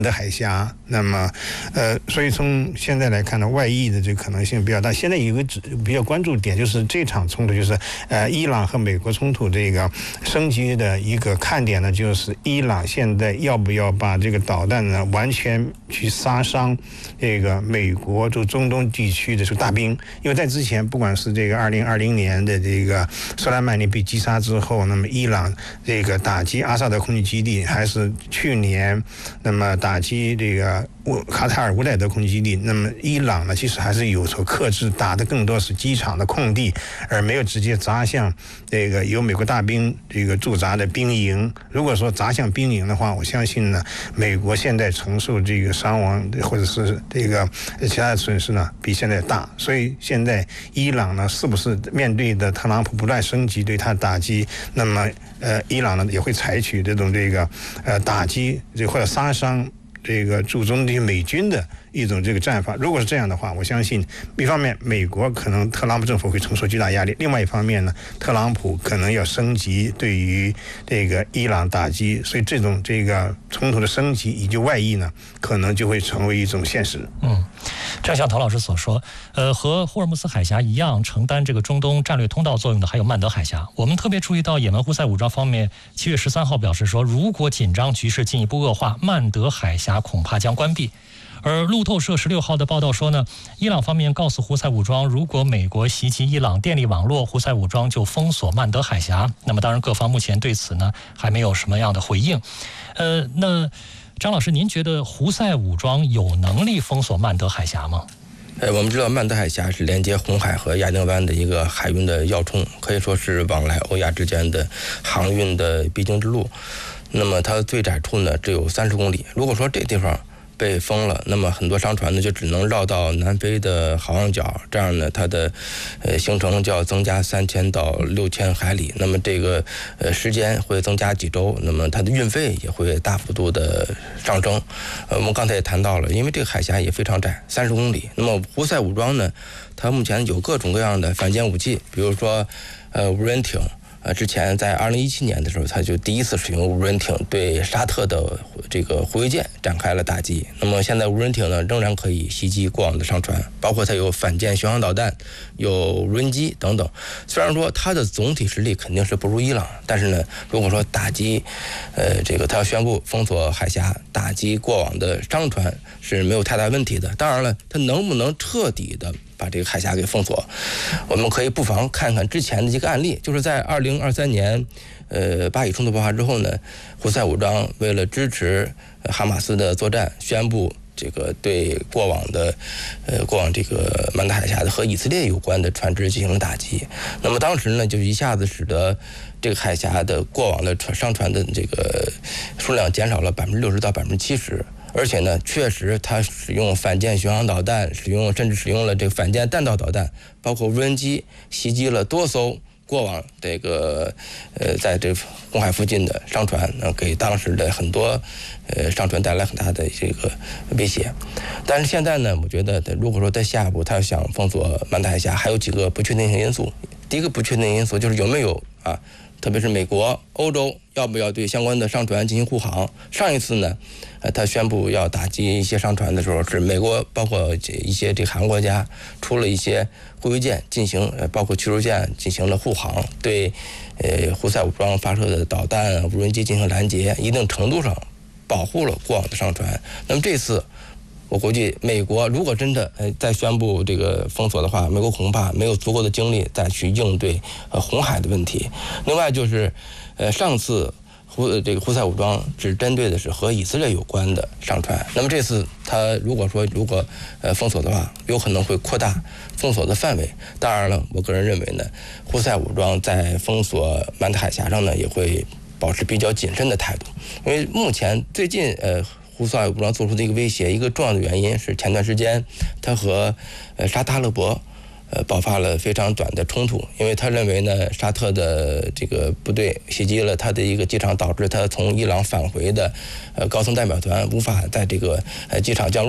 的海峡，那么，所以从现在来看呢，外溢的这个可能性比较大。现在有一个比较关注点，就是这场冲突，就是伊朗和美国冲突这个升级的一个看点呢，就是伊朗现在要不要把这个导弹呢完全去杀伤这个美国就中东地区的这个大兵，因为在之前，不管是这个2020年的这个苏莱曼尼被击杀之后，那么伊朗这个打击阿萨德空军基地，还是去年那么打击这个卡塔尔乌代德空军基地，那么伊朗呢其实还是有所克制，打的更多是机场的空地，而没有直接砸向这个有美国大兵这个驻扎的兵营。如果说砸向兵营的话，我相信呢，美国现在承受这个伤亡或者是这个其他的损失呢比现在大。所以现在伊朗呢是不是面对的特朗普不断升级对他打击，那么伊朗呢也会采取这种打击或者杀伤这个驻中的美军的一种这个战法。如果是这样的话，我相信一方面美国可能特朗普政府会承受巨大压力，另外一方面呢，特朗普可能要升级对于这个伊朗打击，所以这种这个冲突的升级以及外溢呢，可能就会成为一种现实。 正像陶老师所说，和霍尔木兹海峡一样承担这个中东战略通道作用的还有曼德海峡。我们特别注意到也门胡塞武装方面7月13号表示说，如果紧张局势进一步恶化，曼德海峡恐怕将关闭。而路透社16号的报道说呢，伊朗方面告诉胡塞武装，如果美国袭击伊朗电力网络，胡塞武装就封锁曼德海峡。那么当然各方目前对此呢还没有什么样的回应。那张老师，您觉得胡塞武装有能力封锁曼德海峡吗？ 我们知道曼德海峡是连接红海和亚丁湾的一个海运的要冲，可以说是往来欧亚之间的航运的必经之路。那么它最窄处呢只有30公里，如果说这地方被封了，那么很多商船呢就只能绕到南非的好望角，这样呢它的行程就要增加3000到6000海里，那么这个时间会增加几周，那么它的运费也会大幅度的上升。我们刚才也谈到了，因为这个海峡也非常窄，30公里，那么胡塞武装呢，它目前有各种各样的反舰武器，比如说无人艇。之前在2017年的时候，他就第一次使用无人艇对沙特的这个护卫舰展开了打击。那么现在无人艇呢，仍然可以袭击过往的商船，包括它有反舰巡航导弹、有无人机等等。虽然说它的总体实力肯定是不如伊朗，但是呢，如果说打击，它要宣布封锁海峡，打击过往的商船是没有太大问题的。当然了，它能不能彻底的把这个海峡给封锁，我们可以不妨看看之前的一个案例，就是在2023年，巴以冲突爆发之后呢，胡塞武装为了支持哈马斯的作战，宣布这个对过往这个曼德海峡的和以色列有关的船只进行了打击。那么当时呢，就一下子使得这个海峡的过往的商船的这个数量减少了60%到70%。而且呢，确实它使用反舰巡航导弹，甚至使用了这个反舰弹道导弹，包括无人机袭击了多艘过往这个在这红海附近的商船，给当时的很多商船带来很大的这个威胁。但是现在呢，我觉得如果说在下一步他要想封锁曼德海峡，还有几个不确定性因素。第一个不确定因素就是有没有特别是美国、欧洲要不要对相关的商船进行护航。上一次呢，他宣布要打击一些商船的时候，是美国包括一些这韩国国家出了一些护卫舰进行，包括驱逐舰进行了护航，对胡塞武装发射的导弹、无人机进行拦截，一定程度上保护了过往的商船。那么这次我估计美国如果真的再宣布这个封锁的话，美国恐怕没有足够的精力再去应对红海的问题。另外就是上次胡塞武装只针对的是和以色列有关的商船，那么这次他如果封锁的话，有可能会扩大封锁的范围。当然了，我个人认为呢，胡塞武装在封锁曼德海峡上呢也会保持比较谨慎的态度，因为目前最近胡塞武装做出的一个威胁，一个重要的原因是前段时间他和沙特阿拉伯爆发了非常短的冲突，因为他认为呢，沙特的这个部队袭击了他的一个机场，导致他从伊朗返回的高层代表团无法在这个机场降落，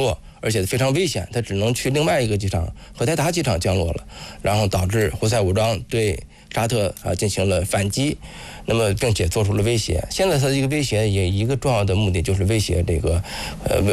而且非常危险，它只能去另外一个机场荷台达机场降落了，然后导致胡塞武装对沙特进行了反击，那么并且做出了威胁。现在它的一个威胁也一个重要的目的就是威胁这个